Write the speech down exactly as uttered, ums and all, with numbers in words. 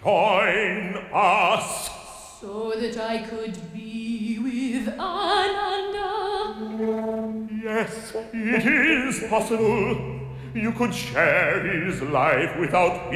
join us. So that I could be with Ananda. Yes, it is possible. You could share his life without